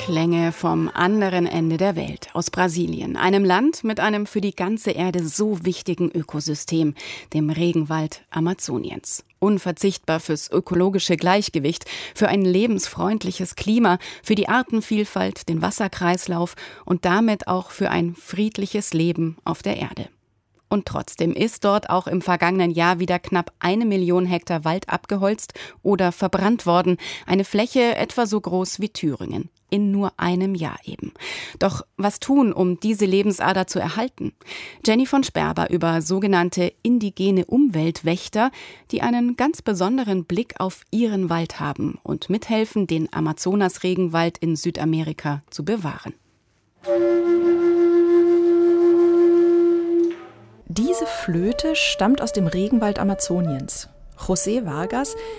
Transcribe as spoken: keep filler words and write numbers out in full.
Klänge vom anderen Ende der Welt, aus Brasilien, einem Land mit einem für die ganze Erde so wichtigen Ökosystem, dem Regenwald Amazoniens. Unverzichtbar fürs ökologische Gleichgewicht, für ein lebensfreundliches Klima, für die Artenvielfalt, den Wasserkreislauf und damit auch für ein friedliches Leben auf der Erde. Und trotzdem ist dort auch im vergangenen Jahr wieder knapp eine Million Hektar Wald abgeholzt oder verbrannt worden. Eine Fläche etwa so groß wie Thüringen. In nur einem Jahr eben. Doch was tun, um diese Lebensader zu erhalten? Jenny von Sperber über sogenannte indigene Umweltwächter, die einen ganz besonderen Blick auf ihren Wald haben und mithelfen, den Amazonas-Regenwald in Südamerika zu bewahren. Diese Flöte stammt aus dem Regenwald Amazoniens. José Vargas